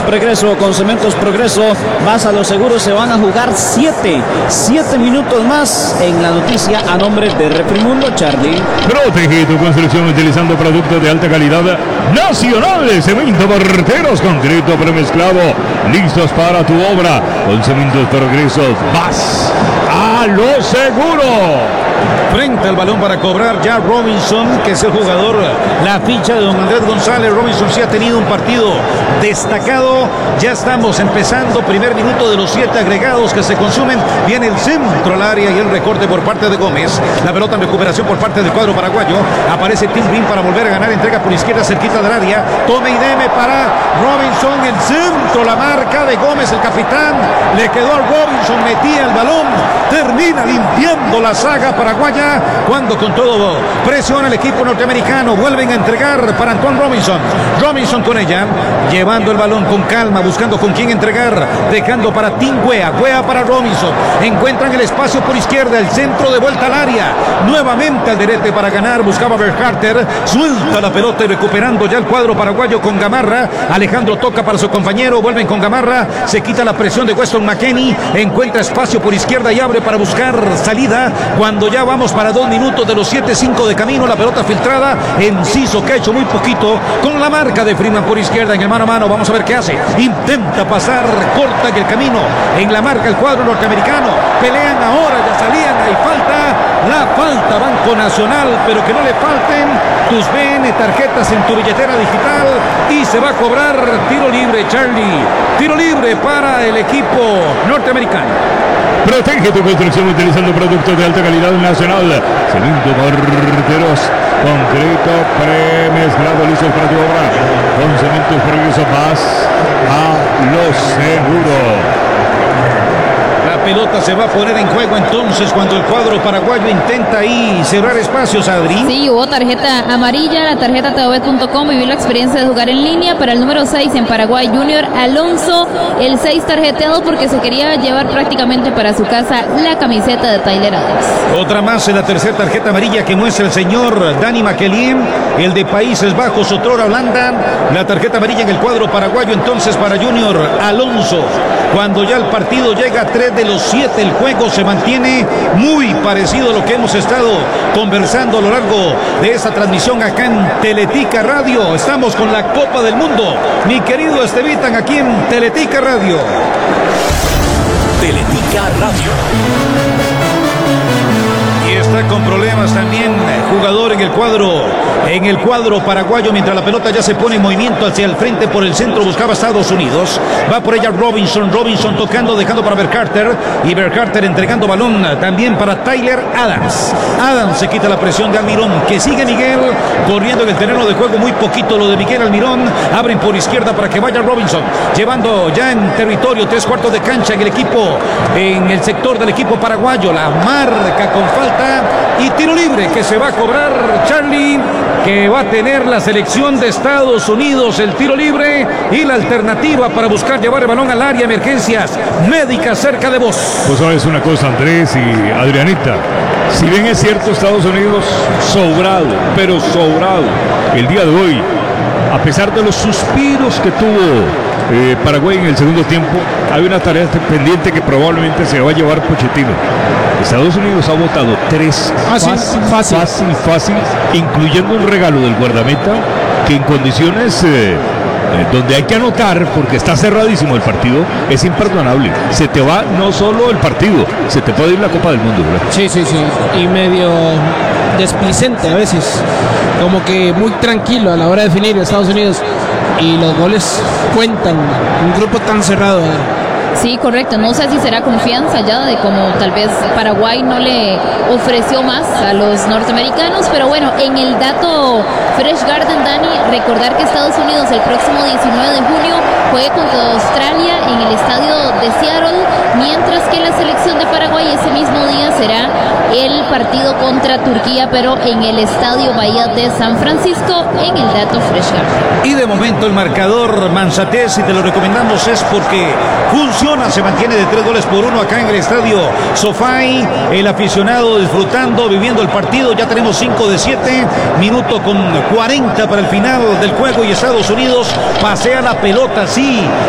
Progreso, con Cementos Progreso, vas a lo seguro, se van a jugar 7 minutos más en la noticia a nombre de Refrimundo, Charlie. Protege tu construcción utilizando productos de alta calidad nacional. Cemento Morteros, concreto premezclado, listos para tu obra. Con Cementos Progreso vas a lo seguro. Frente al balón para cobrar ya Robinson, que es el jugador, la ficha de don Andrés González. Robinson sí ha tenido un partido destacado. Ya estamos empezando, primer minuto de los 7 agregados que se consumen. Viene el centro al área y el recorte por parte de Gómez. La pelota en recuperación por parte del cuadro paraguayo. Aparece Tim Green para volver a ganar. Entrega por izquierda, cerquita del área. Tome y deme para Robinson. El centro, la marca de Gómez, el capitán. Le quedó a Robinson, metía el balón. Termina limpiando la saga paraguaya. Cuando con todo presiona el equipo norteamericano. Vuelven a entregar para Antoine Robinson. Robinson con ella, llevando el balón con calma, buscando con quién entregar, dejando para Tim Weah. Weah para Robinson. Encuentran el espacio por izquierda, el centro de vuelta al área. Nuevamente al derete para ganar. Buscaba Berharter. Suelta la pelota y recuperando ya el cuadro paraguayo con Gamarra. Alejandro toca para su compañero. Vuelven con Gamarra. Se quita la presión de Weston McKennie. Encuentra espacio por izquierda y abre para buscar salida. Cuando ya vamos para 2 minutos de los 7-5 de camino, la pelota filtrada. Enciso, que ha hecho muy poquito con la marca de Freeman por izquierda en el mano a mano. Vamos a ver qué hace. Intenta pasar, corta el camino en la marca el cuadro norteamericano. Pelean ahora, ya salían, hay falta. La falta, Banco Nacional, pero que no le falten tus BN tarjetas en tu billetera digital. Y se va a cobrar tiro libre, Charlie. Tiro libre para el equipo norteamericano. Protege tu construcción utilizando productos de alta calidad nacional. Cemento Morteros, concreto premezclado, listos para tu obra. Con Cementos Progreso vas a lo seguro. La pelota se va a poner en juego entonces cuando el cuadro paraguayo intenta ahí cerrar espacios, Adri. Sí, hubo tarjeta amarilla, la tarjeta teobet.com, vivió la experiencia de jugar en línea para el número 6 en Paraguay, Junior Alonso, el 6 tarjeteado porque se quería llevar prácticamente para su casa la camiseta de Tyler Adams. Otra más en la tercera tarjeta amarilla que muestra el señor Dani Maquelien, el de Países Bajos, otrora Holanda. La tarjeta amarilla en el cuadro paraguayo entonces para Junior Alonso. Cuando ya el partido llega a 3 de los 7, el juego se mantiene muy parecido a lo que hemos estado conversando a lo largo de esta transmisión acá en Teletica Radio. Estamos con la Copa del Mundo, mi querido Estevitan, aquí en Teletica Radio. Teletica Radio. Y está con problemas también jugador en el cuadro paraguayo, mientras la pelota ya se pone en movimiento hacia el frente por el centro, buscaba Estados Unidos, va por ella Robinson tocando, dejando para Berharter, y Berharter entregando balón también para Tyler Adams. Adams se quita la presión de Almirón, que sigue Miguel corriendo en el terreno de juego, muy poquito lo de Miguel Almirón. Abren por izquierda para que vaya Robinson, llevando ya en territorio 3/4 de cancha en el equipo, en el sector del equipo paraguayo. La marca con falta y tiro libre que se va a cobrar, Charlie, que va a tener la selección de Estados Unidos. El tiro libre y la alternativa para buscar llevar el balón al área, emergencias médicas cerca de vos. Pues sabes una cosa, Andrés y Adrianita, si bien es cierto Estados Unidos sobrado, pero sobrado el día de hoy, a pesar de los suspiros que tuvo Paraguay en el segundo tiempo, hay una tarea pendiente que probablemente se va a llevar Pochettino. Estados Unidos ha votado 3 fácil, incluyendo un regalo del guardameta que en condiciones donde hay que anotar, porque está cerradísimo el partido, es imperdonable. Se te va no solo el partido, se te puede ir la Copa del Mundo, ¿verdad? Sí, y medio desplicente a veces, como que muy tranquilo a la hora de definir Estados Unidos, y los goles cuentan, un grupo tan cerrado. Sí, correcto. No sé si será confianza ya de como tal vez Paraguay no le ofreció más a los norteamericanos, pero bueno, en el dato Fresh Garden, Dani, recordar que Estados Unidos el próximo 19 de junio juegue contra Australia en el estadio de Seattle, mientras que la selección de Paraguay ese mismo día será el partido contra Turquía, pero en el estadio Bahía de San Francisco, en el dato Fresh Garden. Y de momento el marcador Manzatez, y te lo recomendamos, es porque funciona, se mantiene de 3-1 acá en el estadio SoFi. El aficionado disfrutando, viviendo el partido. Ya tenemos 5 de 7, minuto con 40 para el final del juego, y Estados Unidos pasea la pelota, sí,